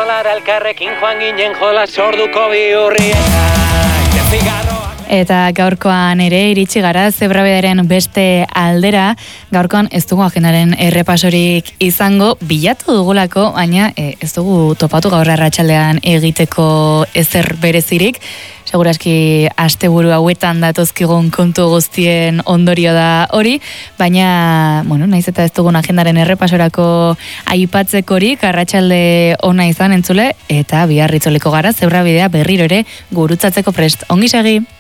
Eskolara elkarrekin joan ginen jola sorduko bihurrietan. Eta gaurkoan ere iritsi gara Zebrabideren beste aldera. Gaurkoan ez dugu agendaren errepasorik izango, bilatu dugulako, baina ez dugu topatu gaur arratsaldean egiteko ezer berezirik. Segurazki asteburu hauetan datozkigun kontu guztien ondorio da hori, baina, naiz eta ez dugun agendaren errepasorako aipatzekorik, arratsalde ona izan entzule, eta bihar itzuliko gara Zebrabidea berriro ere gurutzatzeko prest. Ongi segi!